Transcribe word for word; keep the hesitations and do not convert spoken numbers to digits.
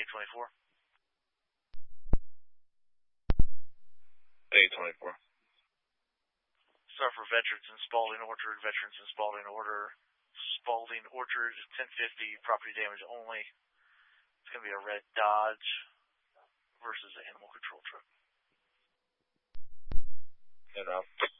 eight twenty-four. eight twenty-four. Start for Veterans in Spalding Orchard. Veterans in Spalding Order. Spalding Orchard, ten fifty, property damage only. It's going to be a red Dodge versus an animal control truck. Enough.